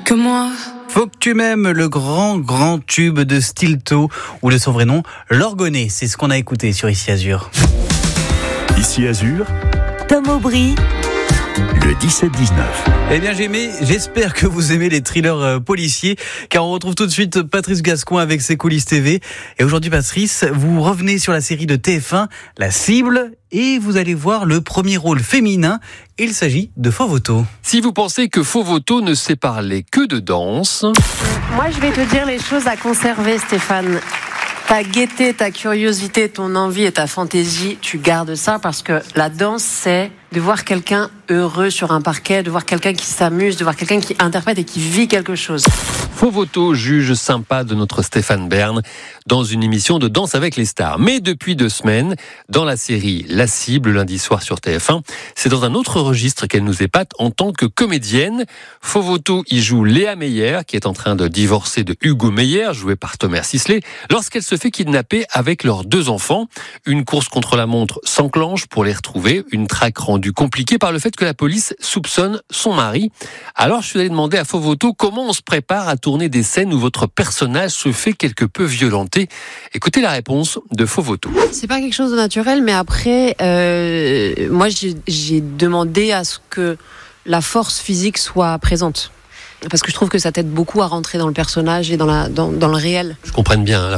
que moi. Faut que tu m'aimes, le grand tube de Stilto, ou de son vrai nom, l'Orgonais. C'est ce qu'on a écouté sur Ici Azur. Ici Azur, Tom Aubry, le 17-19. Eh bien j'espère que vous aimez les thrillers policiers, car on retrouve tout de suite Patrice Gascoin avec ses coulisses TV. Et aujourd'hui Patrice, vous revenez sur la série de TF1, La Cible, et vous allez voir le premier rôle féminin. Il s'agit de Fovoto. Si vous pensez que Fovoto ne sait parler que de danse... Moi, je vais te dire les choses à conserver, Stéphane. Ta gaieté, ta curiosité, ton envie et ta fantaisie, tu gardes ça parce que la danse, c'est de voir quelqu'un heureux sur un parquet, de voir quelqu'un qui s'amuse, de voir quelqu'un qui interprète et qui vit quelque chose. Fovoto, juge sympa de notre Stéphane Bern, dans une émission de Danse avec les stars. Mais depuis 2 semaines, dans la série La Cible, lundi soir sur TF1, c'est dans un autre registre qu'elle nous épate en tant que comédienne. Fovoto y joue Léa Meyer, qui est en train de divorcer de Hugo Meyer, joué par Thomas Sisley, lorsqu'elle se fait kidnapper avec leurs 2 enfants. Une course contre la montre s'enclenche pour les retrouver, une traque rendue compliquée par le fait que la police soupçonne son mari. Alors je suis allé demander à Fovoto comment on se prépare à tourner des scènes où votre personnage se fait quelque peu violenter. Écoutez la réponse de Fovoto. C'est pas quelque chose de naturel, mais après, moi j'ai demandé à ce que la force physique soit présente. Parce que je trouve que ça t'aide beaucoup à rentrer dans le personnage et dans le réel. Je comprenne bien, la